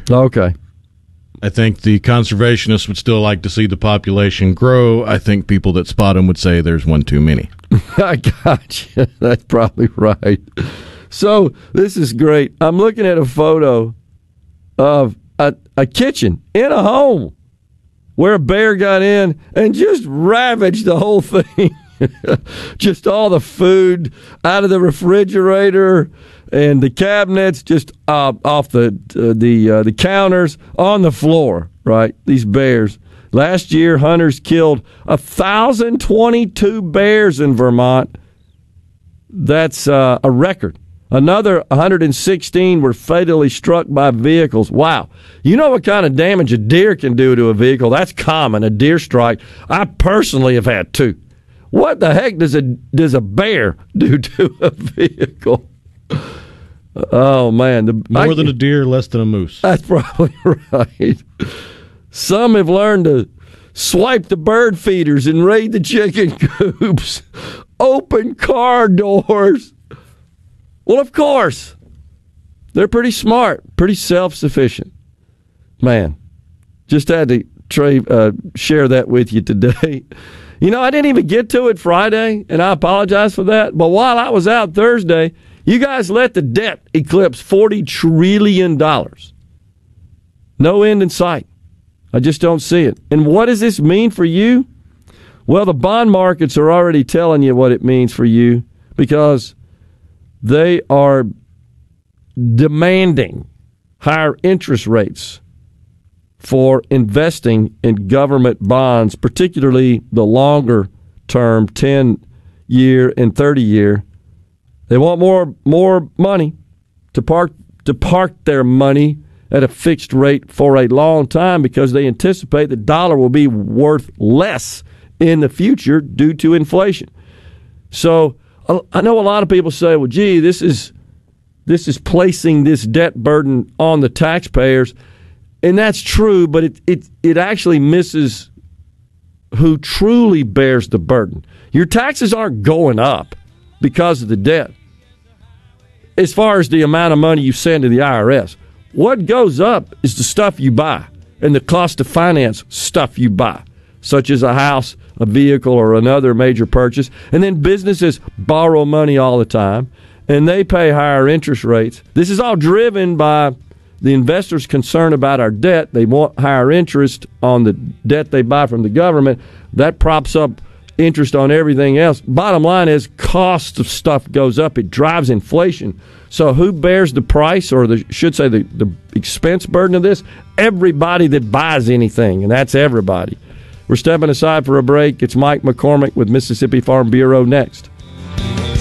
Okay. I think the conservationists would still like to see the population grow. I think people that spot them would say there's one too many. I got you. That's probably right. So this is great. I'm looking at a photo of a kitchen in a home where a bear got in and just ravaged the whole thing. Just all the food out of the refrigerator and the cabinets, just off the counters, on the floor, right? These bears. Last year, hunters killed 1,022 bears in Vermont. That's a record. Another 116 were fatally struck by vehicles. Wow. You know what kind of damage a deer can do to a vehicle? That's common, a deer strike. I personally have had two. What the heck does a bear do to a vehicle? Oh, man. More than a deer, less than a moose. That's probably right. Some have learned to swipe the bird feeders and raid the chicken coops, open car doors. Well, of course. They're pretty smart, pretty self-sufficient. Man, just had to share that with you today. You know, I didn't even get to it Friday, and I apologize for that. But while I was out Thursday, you guys let the debt eclipse $40 trillion. No end in sight. I just don't see it. And what does this mean for you? Well, the bond markets are already telling you what it means for you because they are demanding higher interest rates for investing in government bonds, particularly the longer term, 10-year and 30-year. They want more money to park their money at a fixed rate for a long time because they anticipate the dollar will be worth less in the future due to inflation. So I know a lot of people say, well, gee, this is placing this debt burden on the taxpayers. And that's true, but it actually misses who truly bears the burden. Your taxes aren't going up because of the debt. As far as the amount of money you send to the IRS, what goes up is the stuff you buy and the cost to finance stuff you buy, such as a house, a vehicle, or another major purchase. And then businesses borrow money all the time, and they pay higher interest rates. This is all driven by the investors' concern about our debt. They want higher interest on the debt they buy from the government. That props up interest on everything else. Bottom line is cost of stuff goes up. It drives inflation. So who bears the price, or the expense burden of this? Everybody that buys anything, and that's everybody. We're stepping aside for a break. It's Mike McCormick with Mississippi Farm Bureau next.